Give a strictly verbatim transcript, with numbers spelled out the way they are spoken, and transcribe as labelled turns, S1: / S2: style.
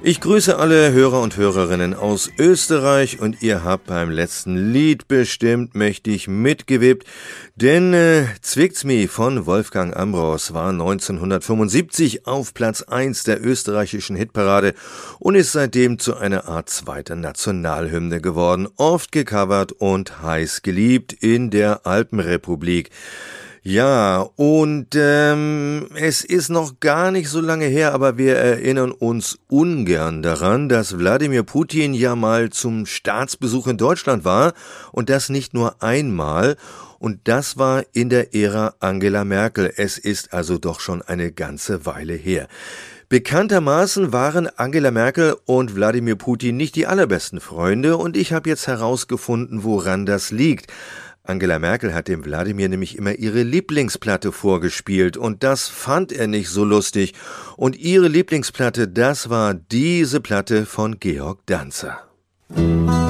S1: Ich grüße alle Hörer und Hörerinnen aus Österreich und ihr habt beim letzten Lied bestimmt mächtig mitgewebt, denn äh, Zwickt's mi von Wolfgang Ambros war neunzehnhundertfünfundsiebzig auf Platz eins der österreichischen Hitparade und ist seitdem zu einer Art zweiter Nationalhymne geworden, oft gecovert und heiß geliebt in der Alpenrepublik. Ja, und ähm, es ist noch gar nicht so lange her, aber wir erinnern uns ungern daran, dass Wladimir Putin ja mal zum Staatsbesuch in Deutschland war und das nicht nur einmal. Und das war in der Ära Angela Merkel. Es ist also doch schon eine ganze Weile her. Bekanntermaßen waren Angela Merkel und Wladimir Putin nicht die allerbesten Freunde und ich habe jetzt herausgefunden, woran das liegt. Angela Merkel hat dem Wladimir nämlich immer ihre Lieblingsplatte vorgespielt und das fand er nicht so lustig. Und ihre Lieblingsplatte, das war diese Platte von Georg Danzer.